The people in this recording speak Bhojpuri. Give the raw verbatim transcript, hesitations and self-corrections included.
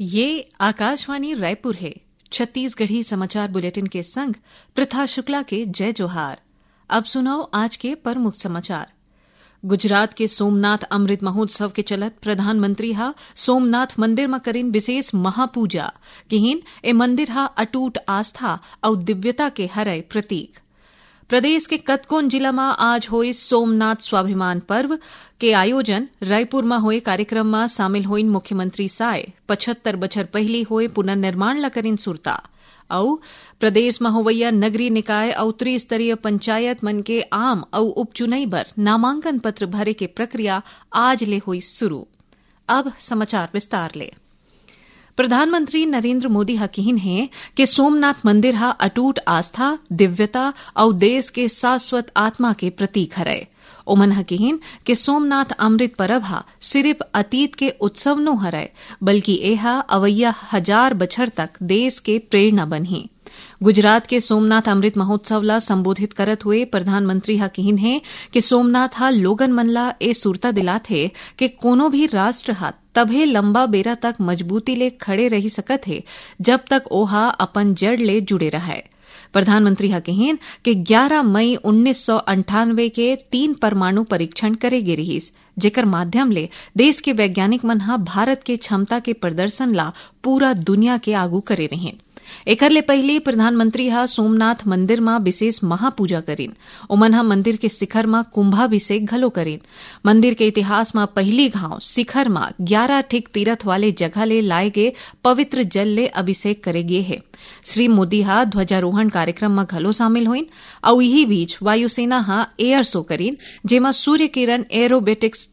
ये आकाशवाणी रायपुर है। छत्तीसगढ़ी समाचार बुलेटिन के संग प्रथा शुक्ला के जय जोहार। अब सुनाओ आज के प्रमुख समाचार। गुजरात के सोमनाथ अमृत महोत्सव के चलत प्रधानमंत्री हा सोमनाथ मंदिर में करीन विशेष महापूजा। किहिन ए मंदिर हा अटूट आस्था और दिव्यता के हरय प्रतीक। प्रदेश के कतकोन जिला में आज होई सोमनाथ स्वाभिमान पर्व के आयोजन। रायपुर में होए कार्यक्रम में शामिल होइन मुख्यमंत्री साय पचहत्तर बछर पहली होए पुनर्निर्माण ला करीन सुरता। और प्रदेश में होवैया नगरीय निकाय और त्रिस्तरीय पंचायत मन के आम और उपचुनाई बर नामांकन पत्र भरे के प्रक्रिया आज ले हुई शुरू। अब समाचार विस्तार ले। प्रधानमंत्री नरेंद्र मोदी हा किहिन है कि सोमनाथ मंदिर हा अटूट आस्था, दिव्यता और देश के शाश्वत आत्मा के प्रतीक हरय। ओमन हा किहिन कि सोमनाथ अमृत परब हा सिर्फ अतीत के उत्सव नो हरय, बल्कि एहा अवैया हजार बछर तक देश के प्रेरणा बनही। गुजरात के सोमनाथ अमृत महोत्सव ला संबोधित करत हुए प्रधानमंत्री हा किहिन है कि सोमनाथ हा लोगन मन ला ए सुरता दिलात है कि कोनो भी राष्ट्र हा तभे लंबा बेरा तक मजबूती ले खड़े रही सकत है जब तक ओहा अपन जड़ ले जुड़े रहे। प्रधानमंत्री हा कहिन कि ग्यारह मई उन्नीस सौ अंठानवे के तीन परमाणु परीक्षण करे गे रहिस, जेकर माध्यम ले देश के वैज्ञानिक मन हा भारत के क्षमता के प्रदर्शन ला पूरा दुनिया के आगू करे रहिन। एकर ले पहले प्रधानमंत्री हा सोमनाथ मंदिर में विशेष महापूजा करीन। ओमन हा मंदिर के शिखर में कुंभाभिषेक घलो करीन। मंदिर के इतिहास में पहली घाव शिखर में ग्यारह ठिक तीरथ वाले जगह ले लाए गए पवित्र जल ले अभिषेक करे गे है। श्री मोदी हा ध्वजारोहण कार्यक्रम में घलो शामिल होइन और यही बीच वायुसेना हा एयर शो करीन, जेमा सूर्य किरण एरोबेटिक्स